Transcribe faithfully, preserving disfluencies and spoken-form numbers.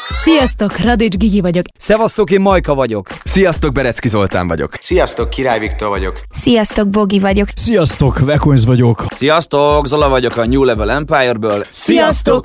Sziasztok, Radics Gigi vagyok. Szevasztok, én Majka vagyok. Sziasztok, Berecki Zoltán vagyok. Sziasztok, Király Viktor vagyok. Sziasztok, Bogi vagyok. Sziasztok, Vekonyz vagyok. Sziasztok, Zola vagyok a New Level Empire-ből. Sziasztok,